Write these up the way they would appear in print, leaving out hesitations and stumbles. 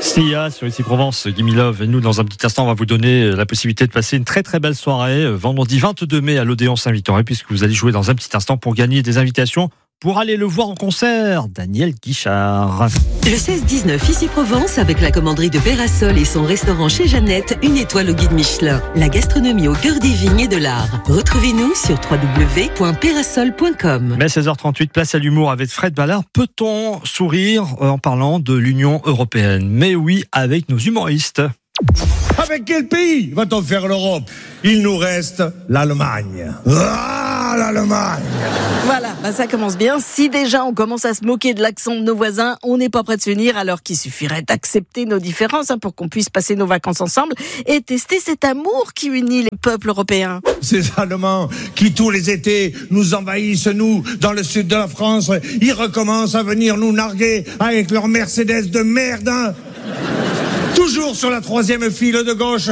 Sia sur Ici Provence, Gimme Love. Et nous, dans un petit instant, on va vous donner la possibilité de passer une très très belle soirée vendredi 22 mai à l'Odéon Saint-Victorin, puisque vous allez jouer dans un petit instant pour gagner des invitations pour aller le voir en concert, Daniel Guichard. Le 16-19 Ici Provence avec la commanderie de Pérasol et son restaurant chez Jeannette, une étoile au guide Michelin. La gastronomie au cœur des vignes et de l'art. Retrouvez-nous sur www.perasol.com. Mais 16h38, place à l'humour avec Fred Ballard. Peut-on sourire en parlant de l'Union européenne? Mais oui, avec nos humoristes. Avec quel pays va-t-on faire l'Europe? Il nous reste l'Allemagne. Ah, l'Allemagne! Voilà, ça commence bien. Si déjà on commence à se moquer de l'accent de nos voisins, on n'est pas prêt de s'unir, alors qu'il suffirait d'accepter nos différences pour qu'on puisse passer nos vacances ensemble et tester cet amour qui unit les peuples européens. Ces Allemands qui tous les étés nous envahissent, nous, dans le sud de la France, ils recommencent à venir nous narguer avec leur Mercedes de merde, hein. Toujours sur la troisième file de gauche.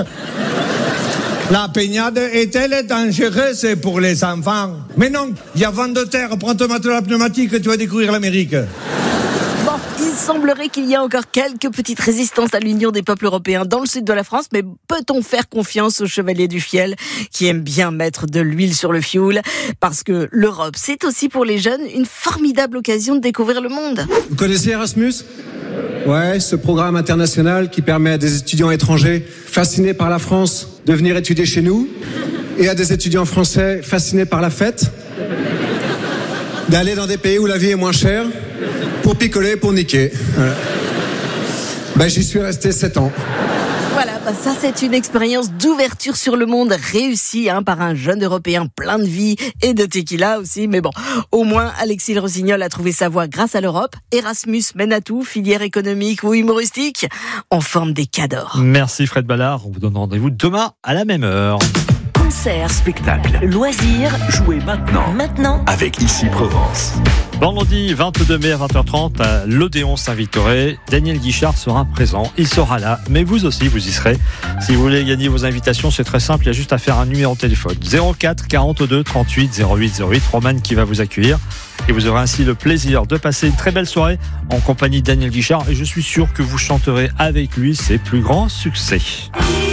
La baignade est-elle dangereuse pour les enfants? Mais non, il y a vent de terre, prends ton matelas pneumatique, tu vas découvrir l'Amérique. Bon, il semblerait qu'il y a encore quelques petites résistances à l'union des peuples européens dans le sud de la France, mais peut-on faire confiance aux chevaliers du fiel qui aiment bien mettre de l'huile sur le fioul? Parce que l'Europe, c'est aussi pour les jeunes une formidable occasion de découvrir le monde. Vous connaissez Erasmus ? Ouais, ce programme international qui permet à des étudiants étrangers fascinés par la France de venir étudier chez nous et à des étudiants français fascinés par la fête d'aller dans des pays où la vie est moins chère pour picoler, pour niquer. Voilà. J'y suis resté 7 ans. Voilà, ça c'est une expérience d'ouverture sur le monde réussie par un jeune Européen plein de vie et de tequila aussi. Mais bon, au moins Alexis Le Rossignol a trouvé sa voie grâce à l'Europe. Erasmus mène à tout, filière économique ou humoristique, on forme des cadors. Merci Fred Ballard, on vous donne rendez-vous demain à la même heure. Concert, spectacle, loisirs, jouez maintenant avec Ici Provence. Vendredi 22 mai à 20h30 à l'Odéon Saint-Victorin, Daniel Guichard sera présent, il sera là, mais vous aussi vous y serez. Si vous voulez gagner vos invitations, c'est très simple, il y a juste à faire un numéro de téléphone 04 42 38 08 08, Roman qui va vous accueillir et vous aurez ainsi le plaisir de passer une très belle soirée en compagnie de Daniel Guichard et je suis sûr que vous chanterez avec lui ses plus grands succès.